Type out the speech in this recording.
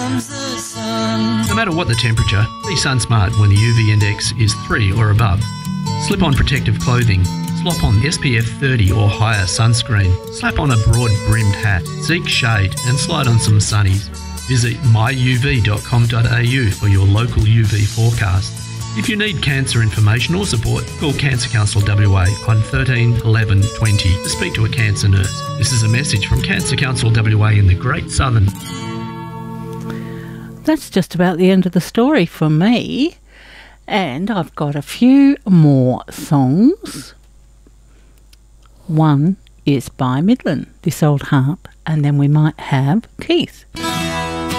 No matter what the temperature, be SunSmart when the UV index is 3 or above. Slip on protective clothing. Slop on SPF 30 or higher sunscreen. Slap on a broad-brimmed hat. Seek shade and slide on some sunnies. Visit myuv.com.au for your local UV forecast. If you need cancer information or support, call Cancer Council WA on 13 11 20 to speak to a cancer nurse. This is a message from Cancer Council WA in the Great Southern. That's just about the end of the story for me. And I've got a few more songs. One is by Midland, This Old Harp, and then we might have Keith.